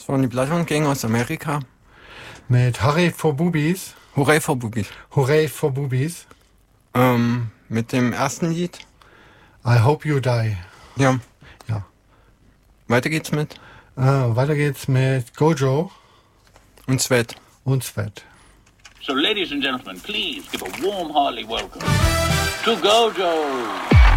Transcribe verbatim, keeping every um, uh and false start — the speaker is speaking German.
Das waren die Blattern Gang aus Amerika. Mit Hurray for Boobies. Hurray for Boobies. Hurray for Boobies. Ähm, mit dem ersten Lied. I Hope You Die. Ja. Ja. Weiter geht's mit. Äh, weiter geht's mit Gojo. Und Svet. Und Svet. So, ladies and gentlemen, please give a warm, hearty welcome to Gojo.